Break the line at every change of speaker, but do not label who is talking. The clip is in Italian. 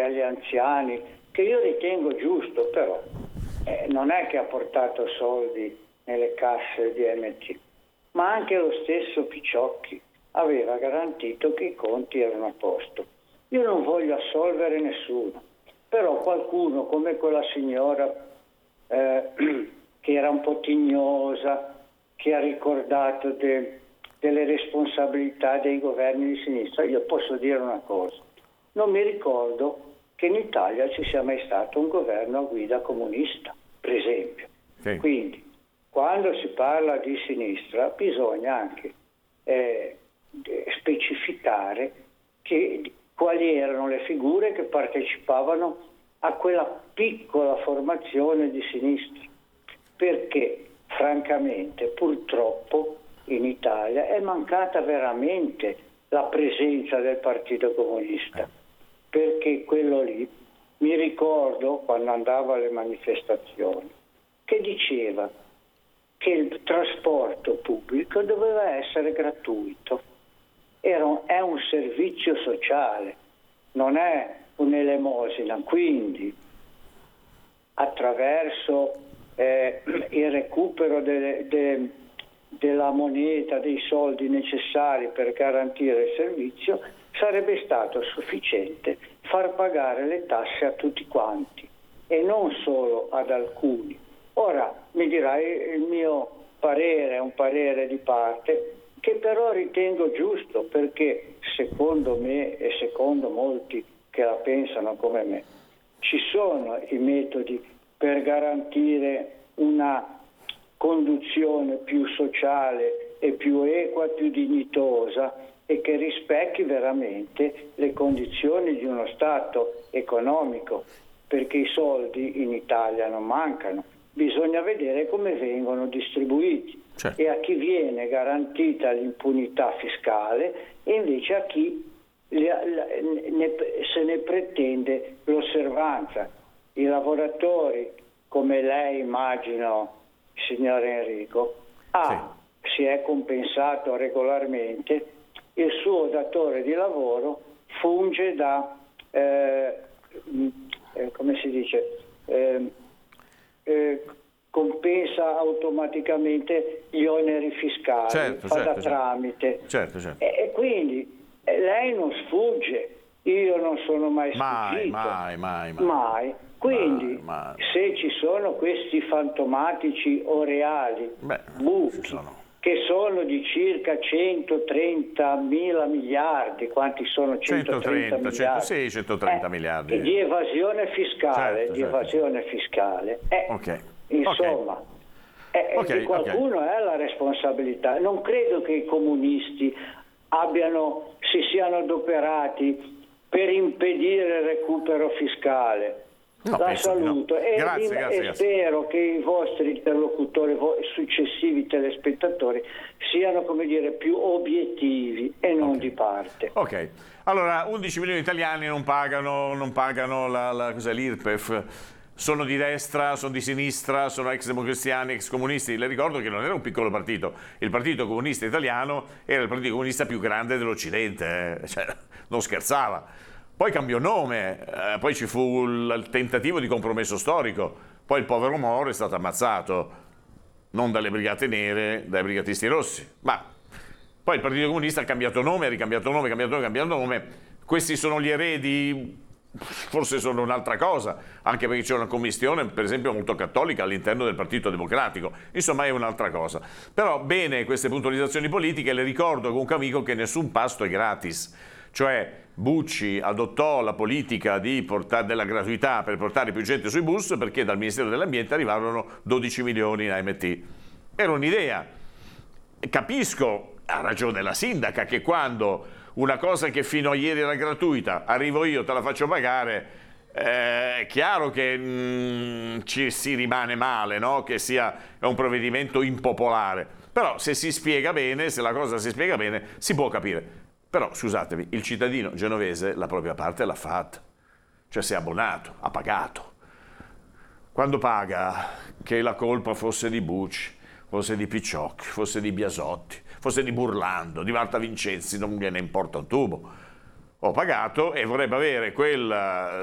agli anziani, che io ritengo giusto, però non è che ha portato soldi nelle casse di MT, ma anche lo stesso Picciocchi aveva garantito che i conti erano a posto. Io non voglio assolvere nessuno, però qualcuno come quella signora che era un po' tignosa, che ha ricordato delle responsabilità dei governi di sinistra, io posso dire una cosa: non mi ricordo che in Italia ci sia mai stato un governo a guida comunista, per esempio.
Sì.
Quindi quando si parla di sinistra bisogna anche specificare quali erano le figure che partecipavano a quella piccola formazione di sinistra, perché francamente purtroppo in Italia è mancata veramente la presenza del Partito Comunista, perché quello lì, mi ricordo quando andavo alle manifestazioni, che diceva che il trasporto pubblico doveva essere gratuito. È un servizio sociale, non è un'elemosina, quindi attraverso il recupero della moneta, dei soldi necessari per garantire il servizio, sarebbe stato sufficiente far pagare le tasse a tutti quanti e non solo ad alcuni. Ora mi dirai, il mio parere è un parere di parte, che però ritengo giusto, perché secondo me e secondo molti che la pensano come me, ci sono i metodi per garantire una conduzione più sociale e più equa, più dignitosa e che rispecchi veramente le condizioni di uno Stato economico, perché i soldi in Italia non mancano, bisogna vedere come vengono distribuiti.
Certo.
E a chi viene garantita l'impunità fiscale e invece a chi se ne pretende l'osservanza. I lavoratori, come lei immagino, signor Enrico, si è compensato regolarmente, il suo datore di lavoro funge da come si dice, compensa automaticamente gli oneri fiscali, fa da tramite.
Certo.
E quindi lei non sfugge, io non sono mai sfuggito. Mai. Quindi se ci sono questi fantomatici o reali buchi che sono di circa 130 mila miliardi, quanti sono 130 miliardi?
Sì, 130 miliardi.
Di evasione fiscale, Insomma, di qualcuno è la responsabilità. Non credo che i comunisti si siano adoperati per impedire il recupero fiscale. La saluto e spero che i vostri interlocutori, successivi telespettatori, siano, come dire, più obiettivi e non di parte.
Ok, allora 11 milioni di italiani non pagano l'IRPEF. Sono di destra, sono di sinistra, sono ex democristiani, ex comunisti. Le ricordo che non era un piccolo partito. Il Partito Comunista Italiano era il partito comunista più grande dell'Occidente, cioè, non scherzava. Poi cambiò nome, poi ci fu il tentativo di compromesso storico, poi il povero Moro è stato ammazzato, non dalle brigate nere, dai brigatisti rossi. Ma poi il Partito Comunista ha cambiato nome, ha ricambiato nome. Questi sono gli eredi? Forse sono un'altra cosa, anche perché c'è una commistione, per esempio, molto cattolica all'interno del Partito Democratico. Insomma, è un'altra cosa. Però bene queste puntualizzazioni politiche, le ricordo comunque, amico, che nessun pasto è gratis. Cioè Bucci adottò la politica della gratuità per portare più gente sui bus, perché dal Ministero dell'Ambiente arrivarono 12 milioni in AMT. Era un'idea. Capisco, ha ragione la sindaca, che quando una cosa che fino a ieri era gratuita, arrivo io, te la faccio pagare, è chiaro che ci si rimane male, no? Che sia un provvedimento impopolare. Però se si spiega bene, se la cosa si spiega bene, si può capire. Però, scusatevi, il cittadino genovese la propria parte l'ha fatta, cioè si è abbonato, ha pagato. Quando paga, che la colpa fosse di Bucci, fosse di Picciocchi, fosse di Biasotti, fosse di Burlando, di Marta Vincenzi, non gliene importa un tubo. Ho pagato e vorrebbe avere quel